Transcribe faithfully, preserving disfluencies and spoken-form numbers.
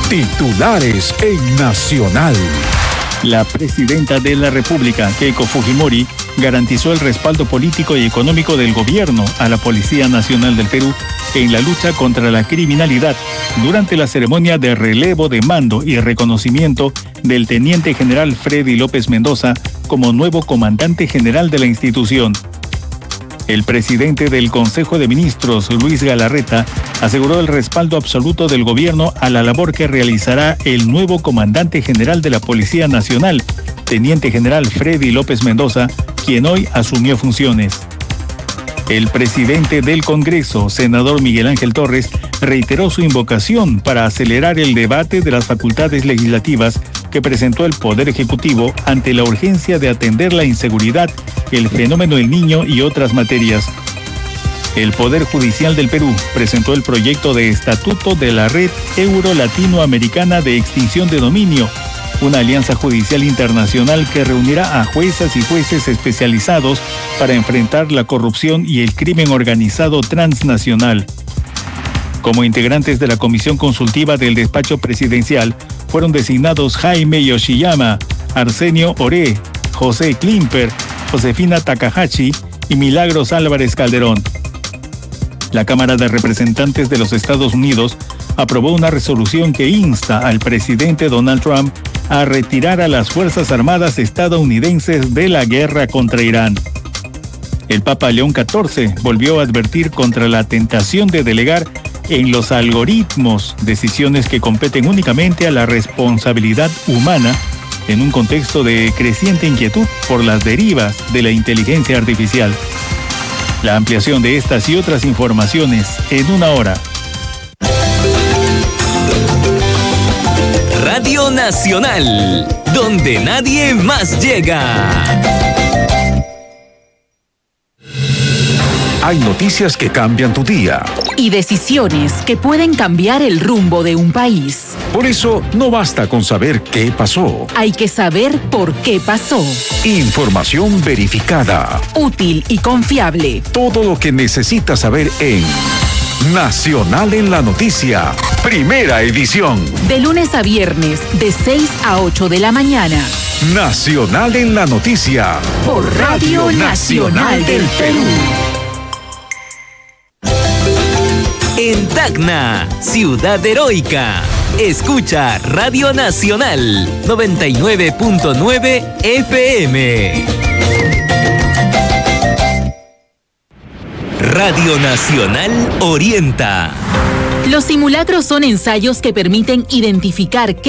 Titulares en Nacional. La presidenta de la República, Keiko Fujimori, garantizó el respaldo político y económico del gobierno a la Policía Nacional del Perú en la lucha contra la criminalidad durante la ceremonia de relevo de mando y reconocimiento del teniente general Freddy López Mendoza como nuevo comandante general de la institución. El presidente del Consejo de Ministros, Luis Galarreta, aseguró el respaldo absoluto del gobierno a la labor que realizará el nuevo comandante general de la Policía Nacional, teniente general Freddy López Mendoza, quien hoy asumió funciones. El presidente del Congreso, senador Miguel Ángel Torres, reiteró su invocación para acelerar el debate de las facultades legislativas que presentó el Poder Ejecutivo ante la urgencia de atender la inseguridad, el fenómeno del niño y otras materias. El Poder Judicial del Perú presentó el proyecto de estatuto de la Red Euro-Latinoamericana de Extinción de Dominio, una alianza judicial internacional que reunirá a juezas y jueces especializados para enfrentar la corrupción y el crimen organizado transnacional. Como integrantes de la Comisión Consultiva del Despacho Presidencial, fueron designados Jaime Yoshiyama, Arsenio Oré, José Klimper, Josefina Takahashi y Milagros Álvarez Calderón. La Cámara de Representantes de los Estados Unidos aprobó una resolución que insta al presidente Donald Trump a retirar a las Fuerzas Armadas estadounidenses de la guerra contra Irán. El Papa León catorce volvió a advertir contra la tentación de delegar en los algoritmos decisiones que competen únicamente a la responsabilidad humana en un contexto de creciente inquietud por las derivas de la inteligencia artificial. La ampliación de estas y otras informaciones en una hora. Radio Nacional, donde nadie más llega. Hay noticias que cambian tu día. Y decisiones que pueden cambiar el rumbo de un país. Por eso, no basta con saber qué pasó. Hay que saber por qué pasó. Información verificada. Útil y confiable. Todo lo que necesitas saber en Nacional en la Noticia. Primera edición. De lunes a viernes, de seis a ocho de la mañana. Nacional en la Noticia. Por Radio Nacional del Perú. En Tacna, ciudad heroica. Escucha Radio Nacional noventa y nueve punto nueve F M. Radio Nacional orienta. Los simulacros son ensayos que permiten identificar qué